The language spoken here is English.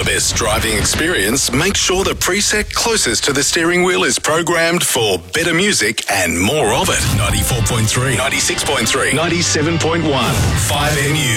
best driving experience, make sure the preset closest to the steering wheel is programmed for better music and more of it. 94.3, 96.3, 97.1, 5NU.